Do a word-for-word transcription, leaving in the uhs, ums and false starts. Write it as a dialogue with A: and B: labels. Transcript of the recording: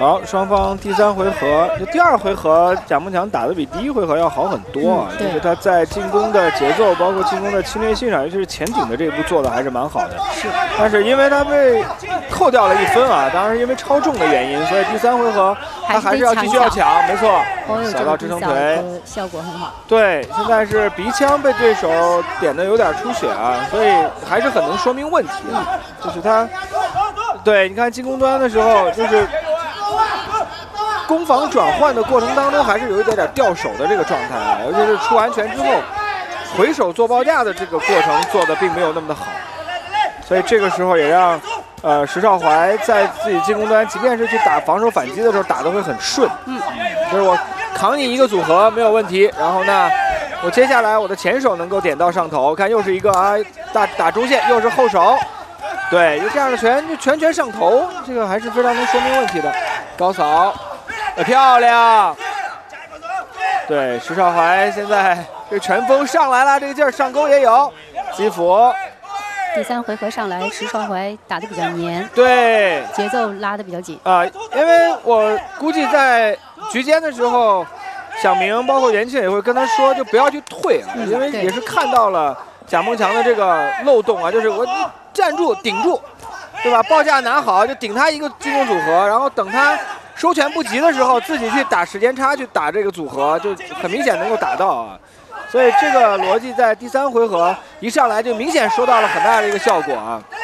A: 好，双方第三回合，就第二回合，贾梦强打得比第一回合要好很多啊，
B: 嗯、
A: 就是他在进攻的节奏，包括进攻的侵略性上，尤其是前顶的这一步做的还是蛮好的。
B: 是，
A: 但是因为他被扣掉了一分啊，当然因为超重的原因，所以第三回合他还是要继续要抢，没错，小到支撑腿，
B: 效果很好。
A: 对，现在是鼻腔被对手点的有点出血啊，所以还是很能说明问题啊，就是他，对，你看进攻端的时候就是。攻防转换的过程当中，还是有一点点掉手的这个状态啊，尤其是出完拳之后，回手做报价的这个过程做的并没有那么的好，所以这个时候也让呃石少怀在自己进攻端，即便是去打防守反击的时候，打得会很顺。
B: 嗯，
A: 就是我扛你一个组合没有问题，然后呢，我接下来我的前手能够点到上头，看又是一个啊打打中线，又是后手，对，有这样的拳就拳拳上头，这个还是非常能说明问题的。高扫。漂亮！对，石少怀现在这拳风上来了，这个劲儿上勾也有。基辅
B: 第三回合上来，石少怀打得比较黏，
A: 对，
B: 节奏拉得比较紧
A: 啊、呃。因为我估计在局间的时候，小明包括元庆也会跟他说，就不要去退啊，
B: 嗯、
A: 因为也是看到了贾梦强的这个漏洞啊，就是我站住顶住，对吧？报价拿好就顶他一个进攻组合，然后等他。收拳不及的时候，自己去打时间差，去打这个组合，就很明显能够打到啊。所以这个逻辑在第三回合一上来就明显收到了很大的一个效果啊。